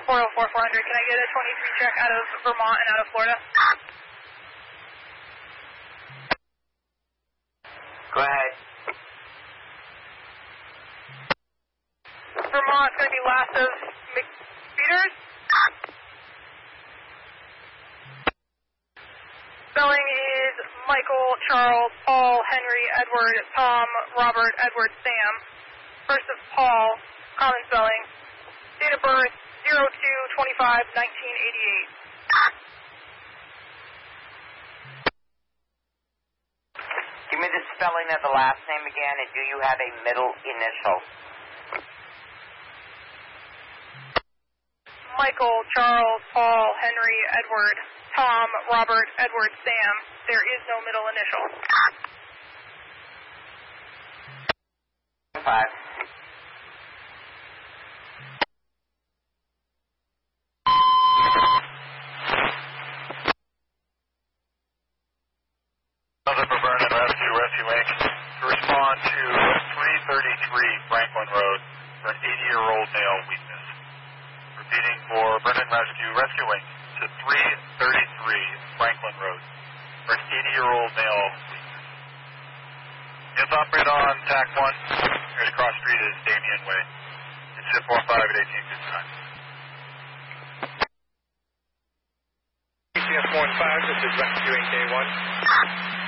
404 400, can I get a 23 check out of Vermont and out of Florida? Go ahead. Vermont's going to be last of McPeters. Spelling is Michael, Charles, Paul, Henry, Edward, Tom, Robert, Edward, Sam. First of Paul, common spelling. Date of birth, 02/25/1988. Give me the spelling of the last name again, and do you have a middle initial? Michael, Charles, Paul, Henry, Edward, Tom, Robert, Edward, Sam. There is no middle initial. 5. Another for Vernon Rescue Inc. to respond to 333 Franklin Road for an 80-year-old male weakness. Repeating for Vernon Rescue Inc. to 333 Franklin Road for an 80-year-old male weakness. Units operate on TAC 1. Right across the street is Damien Way. It's at 45 at 1859. ACS 15, this is Rescue Inc. A1.